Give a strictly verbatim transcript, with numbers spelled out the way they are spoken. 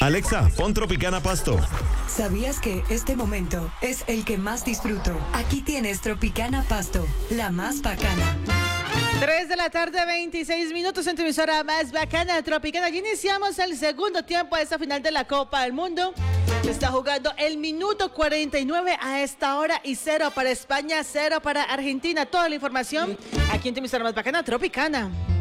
Alexa, pon Tropicana Pasto. ¿Sabías que este momento es el que más disfruto? Aquí tienes Tropicana Pasto, la más bacana. tres de la tarde, veintiséis minutos en tu emisora más bacana, Tropicana. Ya iniciamos el segundo tiempo de esta final de la Copa del Mundo. Se está jugando el minuto cuarenta y nueve a esta hora y cero para España, cero para Argentina. Toda la información aquí en tu emisora más bacana, Tropicana.